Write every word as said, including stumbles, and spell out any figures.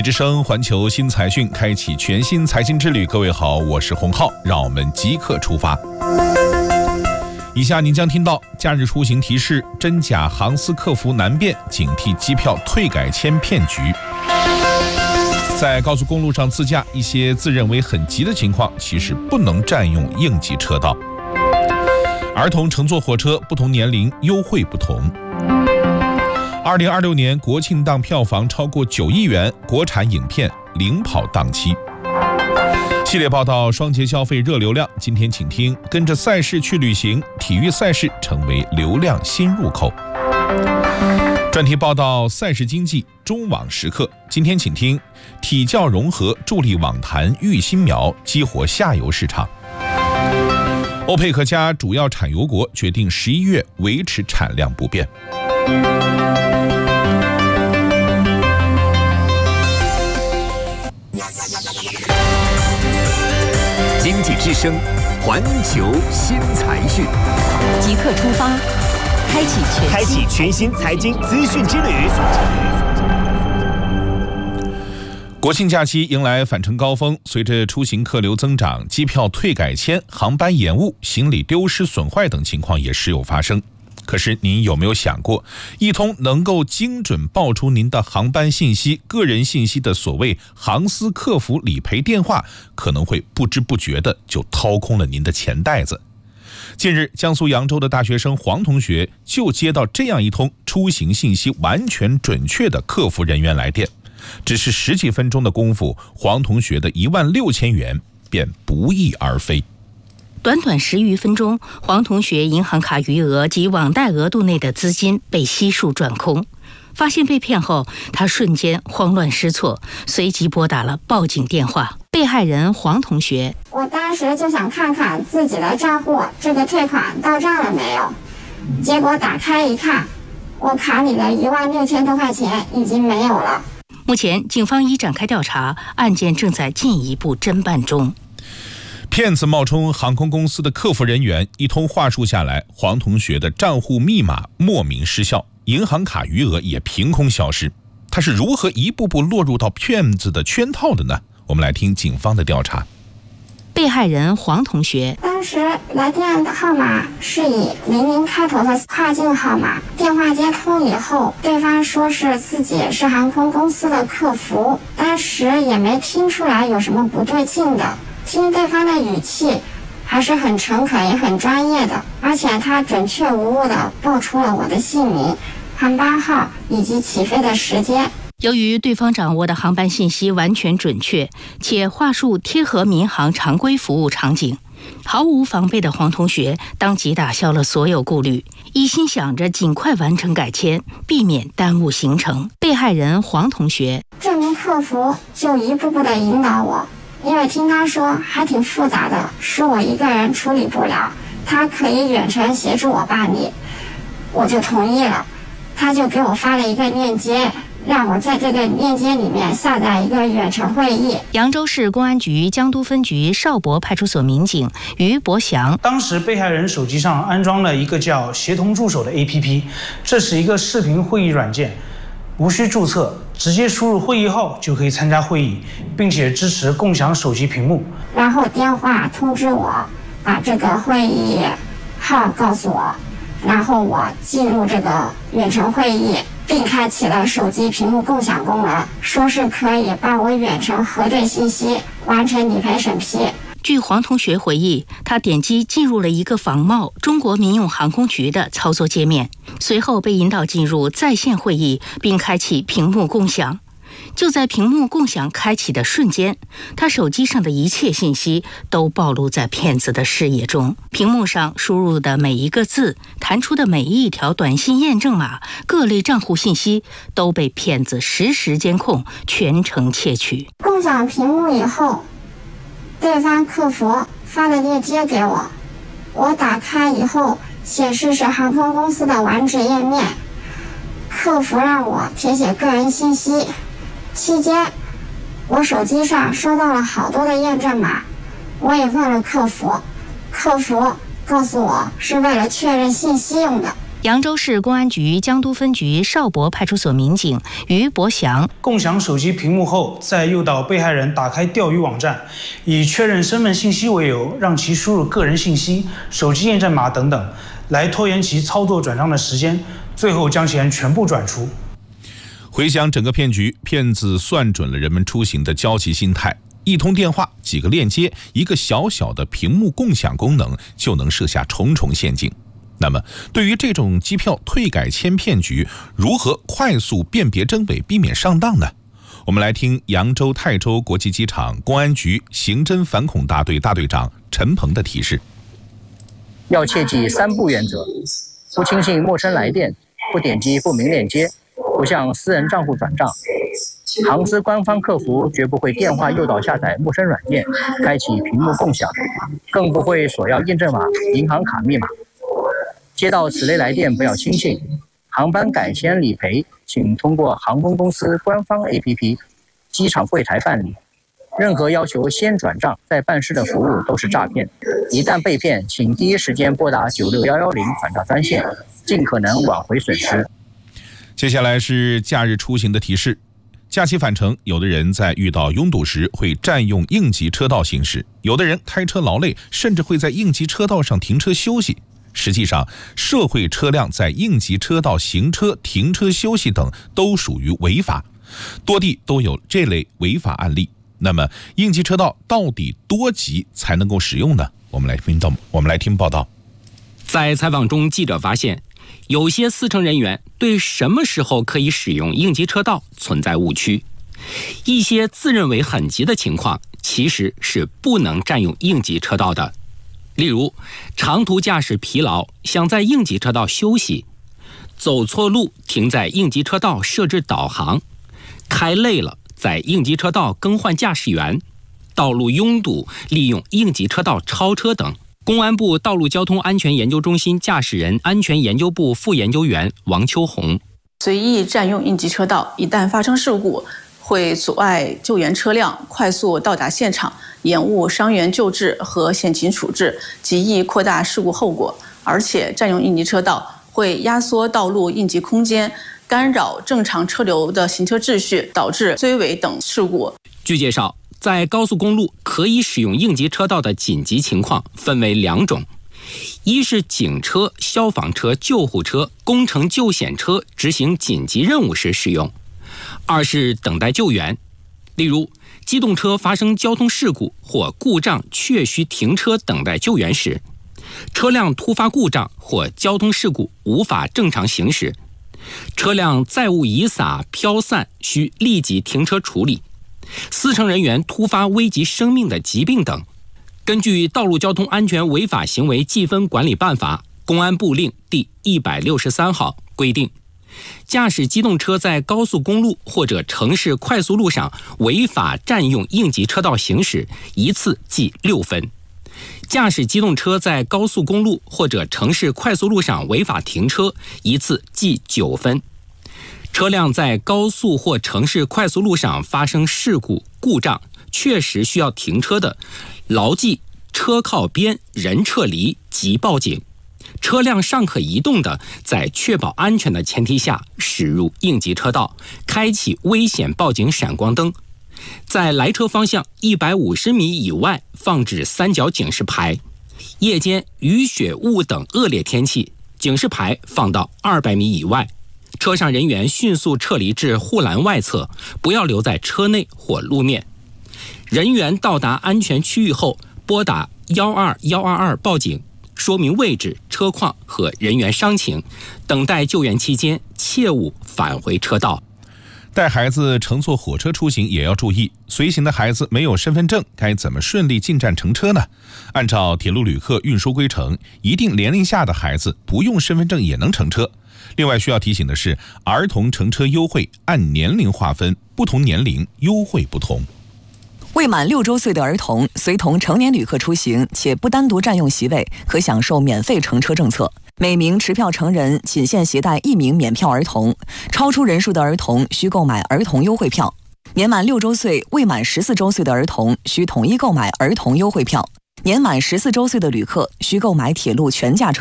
之声环球新财讯开启全新财经之旅。各位好，我是洪浩，让我们即刻出发。以下您将听到假日出行提示：真假航司客服难辨，警惕机票退改签骗局。在高速公路上自驾，一些自认为很急的情况，其实不能占用应急车道。儿童乘坐火车，不同年龄优惠不同。二零二六年国庆档票房超过九亿元，国产影片领跑档期。系列报道双节消费热流量，今天请听：跟着赛事去旅行，体育赛事成为流量新入口。专题报道赛事经济中网时刻，今天请听：体教融合助力网坛育新苗，激活下游市场。欧佩克加主要产油国决定十一月维持产量不变。 经济之声，环球新财讯， 即刻出发，开启全开启全新财经资讯之旅。 国庆假期迎来返程高峰，随着出行客流增长，机票退改签、航班延误、行李丢失损坏等情况也时有发生。可是您有没有想过，一通能够精准报出您的航班信息、个人信息的所谓航司客服理赔电话，可能会不知不觉的就掏空了您的钱袋子。近日，江苏扬州的大学生黄同学就接到这样一通出行信息完全准确的客服人员来电，只是十几分钟的功夫，黄同学的一万六千元便不翼而飞。 短短十余分钟，黄同学银行卡余额及网贷额度内的资金被悉数转空。发现被骗后，他瞬间慌乱失措，随即拨打了报警电话。被害人黄同学： 我当时就想看看自己的账户这个退款到账了没有，结果打开一看，我卡里的一万六千多块钱已经没有了。 目前警方已展开调查，案件正在进一步侦办中。 骗子冒充航空公司的客服人员，一通话术下来，黄同学的账户密码莫名失效，银行卡余额也凭空消失。他是如何一步步落入到骗子的圈套的呢？我们来听警方的调查。 被害人黄同学当时来电的号码是以零零开头的跨境号码，电话接通以后，对方说是自己是航空公司的客服，当时也没听出来有什么不对劲的。听对方的语气还是很诚恳也很专业的，而且他准确无误地报出了我的姓名、航班号以及起飞的时间。 由于对方掌握的航班信息完全准确，且话术贴合民航常规服务场景，毫无防备的黄同学当即打消了所有顾虑，一心想着尽快完成改签，避免耽误行程。被害人黄同学： 这名客服就一步步地引导我，因为听他说还挺复杂的，是我一个人处理不了，他可以远程协助我办理，我就同意了。他就给我发了一个链接，让我在这个链接里面下载一个远程会议。 扬州市公安局江都分局邵博派出所民警于博祥： 当时被害人手机上安装了一个叫协同助手的 A P P， 这是一个视频会议软件，无需注册，直接输入会议号就可以参加会议，并且支持共享手机屏幕。 然后电话通知我，把这个会议号告诉我，然后我进入这个远程会议，并开启了手机屏幕共享功能，说是可以帮我远程核对信息，完成理赔审批。 据黄同学回忆，他点击进入了一个仿冒中国民用航空局的操作界面，随后被引导进入在线会议，并开启屏幕共享。就在屏幕共享开启的瞬间，他手机上的一切信息都暴露在骗子的视野中。屏幕上输入的每一个字，弹出的每一条短信验证码，各类账户信息都被骗子实时监控，全程窃取。 共享屏幕以后，对方客服发了链接给我，我打开以后显示是航空公司的网址页面，客服让我填写个人信息。期间我手机上收到了好多的验证码，我也问了客服，客服告诉我是为了确认信息用的。 扬州市公安局江都分局邵博派出所民警于博祥共享手机屏幕后，再诱导被害人打开钓鱼网站，以确认身份信息为由，让其输入个人信息、手机验证码等等，来拖延其操作转账的时间，最后将钱全部转出。 回想整个骗局，骗子算准了人们出行的焦急心态，一通电话、几个链接、一个小小的屏幕共享功能，就能设下重重陷阱。那么，对于这种机票退改签骗局，如何快速辨别真伪，避免上当呢？我们来听扬州泰州国际机场公安局刑侦反恐大队大队长陈鹏的提示： 要切记三不原则，不轻信陌生来电，不点击不明链接，不向私人账户转账。航司官方客服绝不会电话诱导下载陌生软件，开启屏幕共享，更不会索要验证码、银行卡密码。接到此类来电不要轻信，航班改签理赔请通过航空公司官方 A P P、机场柜台办理。任何要求先转账再办事的服务都是诈骗，一旦被骗，请第一时间拨打九六一一零反诈专线，尽可能挽回损失。 接下来是假日出行的提示。假期返程，有的人在遇到拥堵时会占用应急车道行驶，有的人开车劳累，甚至会在应急车道上停车休息。实际上，社会车辆在应急车道行车、停车休息等都属于违法，多地都有这类违法案例。那么，应急车道到底多急才能够使用呢？我们来听到，我们来听报道。 在采访中，记者发现，有些司乘人员对什么时候可以使用应急车道存在误区。一些自认为很急的情况，其实是不能占用应急车道的。例如，长途驾驶疲劳，想在应急车道休息；走错路，停在应急车道设置导航；开累了，在应急车道更换驾驶员；道路拥堵，利用应急车道超车等。公安部道路交通安全研究中心驾驶人安全研究部副研究员王秋红： 随意占用应急车道，一旦发生事故，会阻碍救援车辆快速到达现场，延误伤员救治和险情处置，极易扩大事故后果。而且占用应急车道会压缩道路应急空间，干扰正常车流的行车秩序，导致追尾等事故。 据介绍，在高速公路可以使用应急车道的紧急情况分为两种：一是警车、消防车、救护车、工程救险车执行紧急任务时使用；二是等待救援。例如，机动车发生交通事故或故障确需停车等待救援时，车辆突发故障或交通事故无法正常行驶，车辆载物遗撒、飘散需立即停车处理，司乘人员突发危及生命的疾病等。根据《道路交通安全违法行为记分管理办法》公安部令第一百六十三号规定，驾驶机动车在高速公路或者城市快速路上违法占用应急车道行驶，一次记六分；驾驶机动车在高速公路或者城市快速路上违法停车，一次记九分。车辆在高速或城市快速路上发生事故、故障，确实需要停车的，牢记车靠边，人撤离，即报警。车辆尚可移动的，在确保安全的前提下驶入应急车道，开启危险报警闪光灯。在来车方向一百五十米以外放置三角警示牌。夜间雨雪雾等恶劣天气，警示牌放到二百米以外。车上人员迅速撤离至护栏外侧，不要留在车内或路面。人员到达安全区域后，拨打一二一二二报警，说明位置、车况和人员伤情。等待救援期间，切勿返回车道。 带孩子乘坐火车出行也要注意，随行的孩子没有身份证，该怎么顺利进站乘车呢？按照铁路旅客运输规程，一定年龄下的孩子不用身份证也能乘车。另外需要提醒的是，儿童乘车优惠按年龄划分，不同年龄优惠不同。 未满六周岁的儿童随同成年旅客出行，且不单独占用席位，可享受免费乘车政策。每名持票成人仅限携带一名免票儿童，超出人数的儿童需购买儿童优惠票。年满六周岁未满十四周岁的儿童需统一购买儿童优惠票。年满十四周岁的旅客需购买铁路全价车